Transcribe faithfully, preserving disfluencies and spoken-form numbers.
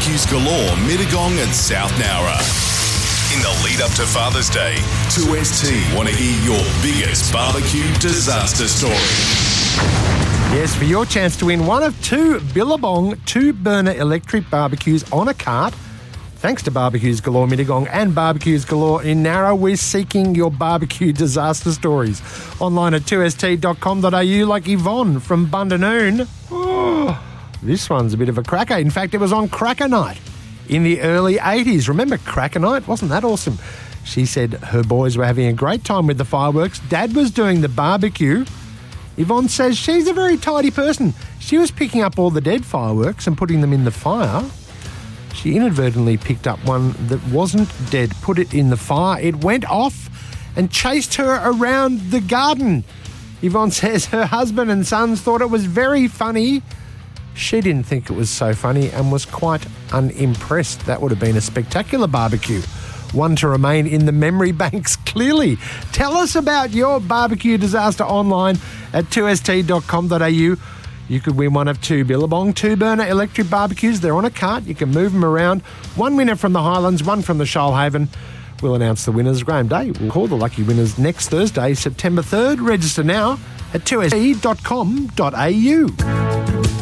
Barbecues galore, Mittagong and South Nowra. In the lead up to Father's Day, two S T want to hear your biggest barbecue disaster story. Yes, for your chance to win one of two Billabong two-burner electric barbecues on a cart. Thanks to Barbecues Galore Mittagong and Barbecues Galore in Nowra, we're seeking your barbecue disaster stories. Online at two s t dot com dot a u, like Yvonne from Bundanoon. Oh, this one's a bit of a cracker. In fact, it was on Cracker Night in the early eighties. Remember Cracker Night? Wasn't that awesome? She said her boys were having a great time with the fireworks. Dad was doing the barbecue. Yvonne says she's a very tidy person. She was picking up all the dead fireworks and putting them in the fire. She inadvertently picked up one that wasn't dead, put it in the fire. It went off and chased her around the garden. Yvonne says her husband and sons thought it was very funny. She didn't think it was so funny and was quite unimpressed. That would have been a spectacular barbecue. One to remain in the memory banks, clearly. Tell us about your barbecue disaster online at two s t dot com dot a u. You could win one of two Billabong two-burner electric barbecues. They're on a cart. You can move them around. One winner from the Highlands, one from the Shoalhaven. We'll announce the winners. Graham Day will call the lucky winners next Thursday, September third. Register now at two s t dot com dot a u.